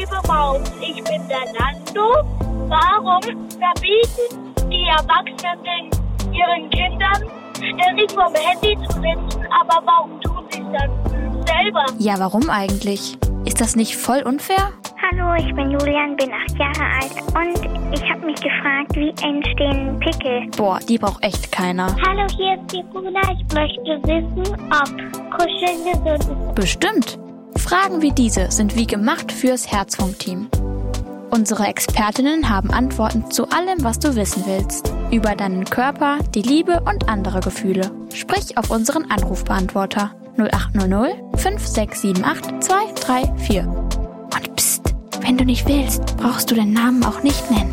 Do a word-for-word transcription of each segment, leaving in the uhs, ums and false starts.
liebe Maus, ich bin der Nando. Warum verbieten die Erwachsenen ihren Kindern ständig vom Handy zu sitzen, aber warum tun sie es dann selber? Ja, warum eigentlich? Ist das nicht voll unfair? Hallo, ich bin Julian, bin acht Jahre alt und ich habe mich gefragt, wie entstehen Pickel? Boah, die braucht echt keiner. Hallo, hier ist die Bruna. Ich möchte wissen, ob Kuscheln gesund ist. Bestimmt. Fragen wie diese sind wie gemacht fürs Herzfunk-Team. Unsere Expertinnen haben Antworten zu allem, was du wissen willst. Über deinen Körper, die Liebe und andere Gefühle. Sprich auf unseren Anrufbeantworter null acht null null fünf sechs sieben acht zwei drei vier. Und psst, wenn du nicht willst, brauchst du den Namen auch nicht nennen.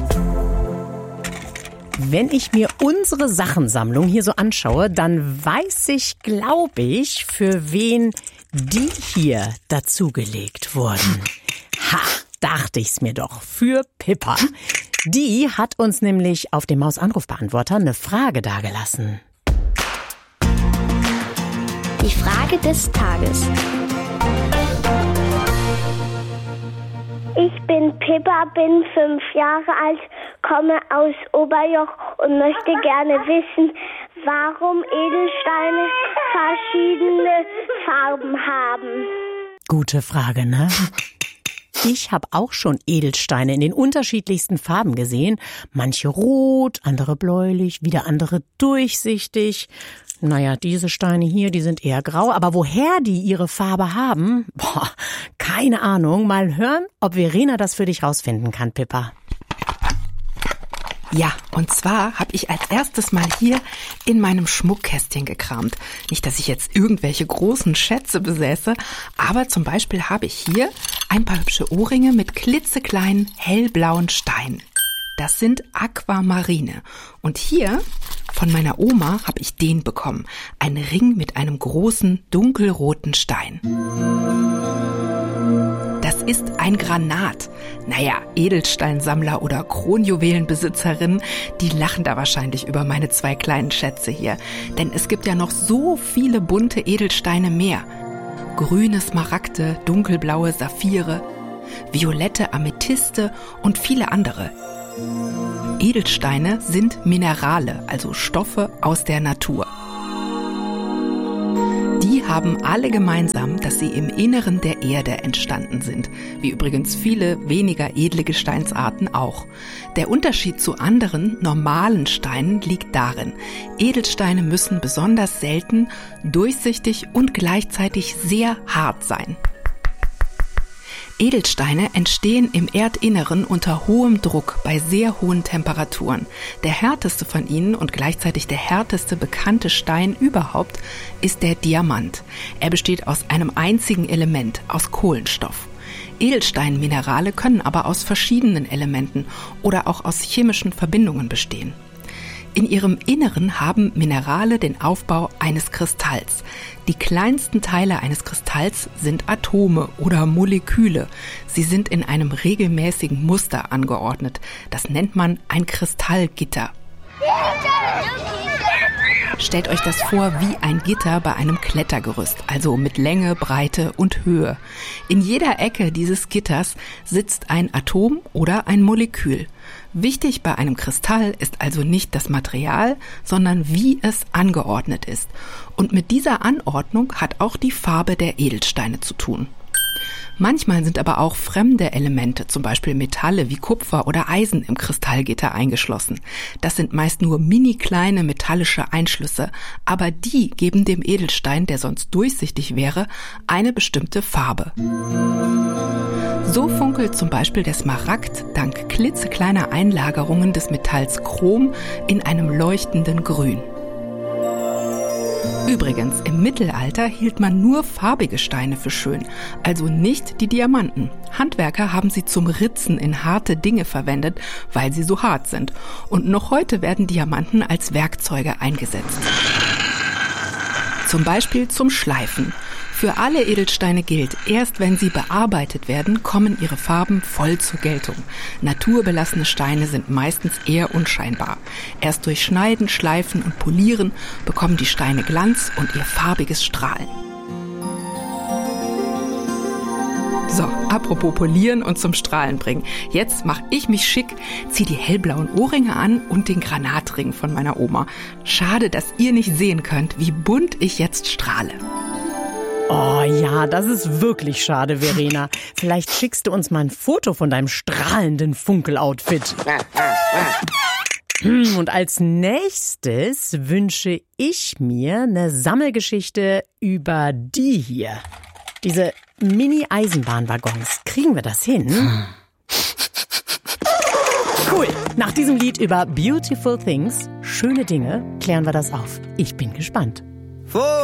Wenn ich mir unsere Sachensammlung hier so anschaue, dann weiß ich, glaube ich, für wen die hier dazugelegt wurden. Ha, dachte ich's mir doch. Für Pippa. Die hat uns nämlich auf dem Maus-Anrufbeantworter eine Frage dagelassen. Die Frage des Tages. Ich bin Pippa, bin fünf Jahre alt, komme aus Oberjoch und möchte gerne wissen, warum Edelsteine verschiedene Farben haben. Gute Frage, ne? Ich habe auch schon Edelsteine in den unterschiedlichsten Farben gesehen. Manche rot, andere bläulich, wieder andere durchsichtig. Naja, diese Steine hier, die sind eher grau. Aber woher die ihre Farbe haben? Boah, keine Ahnung. Mal hören, ob Verena das für dich rausfinden kann, Pippa. Ja, und zwar habe ich als erstes mal hier in meinem Schmuckkästchen gekramt. Nicht, dass ich jetzt irgendwelche großen Schätze besäße, aber zum Beispiel habe ich hier ein paar hübsche Ohrringe mit klitzekleinen hellblauen Steinen. Das sind Aquamarine. Und hier von meiner Oma habe ich den bekommen. Ein Ring mit einem großen dunkelroten Stein. Das ist ein Granat. Naja, Edelsteinsammler oder Kronjuwelenbesitzerinnen, die lachen da wahrscheinlich über meine zwei kleinen Schätze hier. Denn es gibt ja noch so viele bunte Edelsteine mehr. Grüne Smaragde, dunkelblaue Saphire, violette Amethyste und viele andere. Edelsteine sind Minerale, also Stoffe aus der Natur. Die haben alle gemeinsam, dass sie im Inneren der Erde entstanden sind, wie übrigens viele weniger edle Gesteinsarten auch. Der Unterschied zu anderen, normalen Steinen liegt darin: Edelsteine müssen besonders selten, durchsichtig und gleichzeitig sehr hart sein. Edelsteine entstehen im Erdinneren unter hohem Druck bei sehr hohen Temperaturen. Der härteste von ihnen und gleichzeitig der härteste bekannte Stein überhaupt ist der Diamant. Er besteht aus einem einzigen Element, aus Kohlenstoff. Edelsteinminerale können aber aus verschiedenen Elementen oder auch aus chemischen Verbindungen bestehen. In ihrem Inneren haben Minerale den Aufbau eines Kristalls. Die kleinsten Teile eines Kristalls sind Atome oder Moleküle. Sie sind in einem regelmäßigen Muster angeordnet. Das nennt man ein Kristallgitter. Stellt euch das vor wie ein Gitter bei einem Klettergerüst, also mit Länge, Breite und Höhe. In jeder Ecke dieses Gitters sitzt ein Atom oder ein Molekül. Wichtig bei einem Kristall ist also nicht das Material, sondern wie es angeordnet ist. Und mit dieser Anordnung hat auch die Farbe der Edelsteine zu tun. Manchmal sind aber auch fremde Elemente, zum Beispiel Metalle wie Kupfer oder Eisen, im Kristallgitter eingeschlossen. Das sind meist nur mini kleine metallische Einschlüsse, aber die geben dem Edelstein, der sonst durchsichtig wäre, eine bestimmte Farbe. So funkelt zum Beispiel der Smaragd dank klitzekleiner Einlagerungen des Metalls Chrom in einem leuchtenden Grün. Übrigens, im Mittelalter hielt man nur farbige Steine für schön, also nicht die Diamanten. Handwerker haben sie zum Ritzen in harte Dinge verwendet, weil sie so hart sind. Und noch heute werden Diamanten als Werkzeuge eingesetzt. Zum Beispiel zum Schleifen. Für alle Edelsteine gilt, erst wenn sie bearbeitet werden, kommen ihre Farben voll zur Geltung. Naturbelassene Steine sind meistens eher unscheinbar. Erst durch Schneiden, Schleifen und Polieren bekommen die Steine Glanz und ihr farbiges Strahlen. So, apropos polieren und zum Strahlen bringen. Jetzt mach ich mich schick, zieh die hellblauen Ohrringe an und den Granatring von meiner Oma. Schade, dass ihr nicht sehen könnt, wie bunt ich jetzt strahle. Oh ja, das ist wirklich schade, Verena. Vielleicht schickst du uns mal ein Foto von deinem strahlenden Funkeloutfit. Und als nächstes wünsche ich mir eine Sammelgeschichte über die hier. Diese Mini-Eisenbahnwaggons. Kriegen wir das hin? Cool. Nach diesem Lied über Beautiful Things, schöne Dinge, klären wir das auf. Ich bin gespannt.